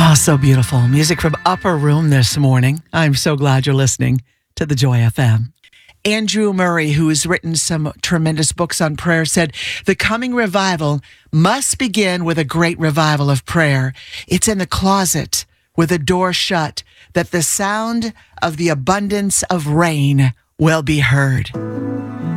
Oh, so beautiful. Music from Upper Room this morning. I'm so glad you're listening to the Joy FM. Andrew Murray, who has written some tremendous books on prayer, said, the coming revival must begin with a great revival of prayer. It's in the closet with the door shut that the sound of the abundance of rain will be heard.